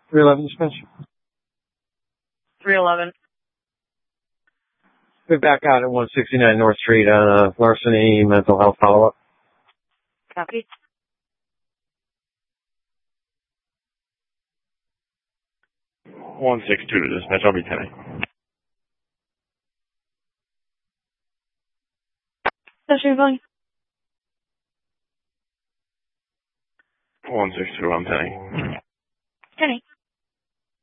311 dispatch. 311. We're back out at 169 North Street on larceny mental health follow-up. Copy. 162 to dispatch. I'll be 10. That's your volume. 162, I'm 10. 10.